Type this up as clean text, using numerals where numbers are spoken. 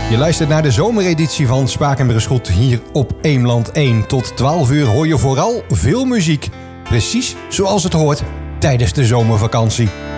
Je luistert naar de zomereditie van Spakenburg hier op Eemland 1. Tot 12 uur hoor je vooral veel muziek. Precies zoals het hoort tijdens de zomervakantie.